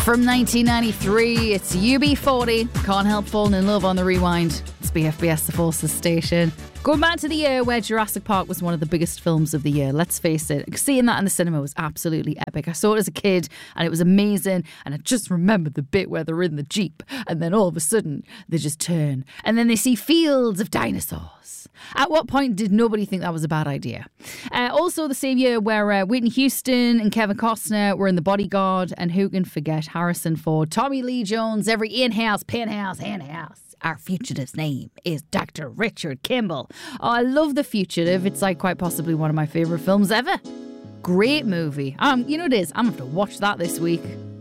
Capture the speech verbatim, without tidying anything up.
From nineteen ninety-three, it's U B forty. Can't help falling in love on the rewind. It's B F B S, the Forces station. Going back to the year where Jurassic Park was one of the biggest films of the year. Let's face it, seeing that in the cinema was absolutely epic. I saw it as a kid and it was amazing. And I just remember the bit where they're in the Jeep and then all of a sudden they just turn and then they see fields of dinosaurs. At what point did nobody think that was a bad idea? Uh, also the same year where uh, Whitney Houston and Kevin Costner were in The Bodyguard, and who can forget Harrison Ford, Tommy Lee Jones, every in-house, penthouse, in-house. Our fugitive's name is Doctor Richard Kimball. Oh, I love The Fugitive. It's like quite possibly one of my favourite films ever. Great movie. Um, you know what it is? I'm going to have to watch that this week.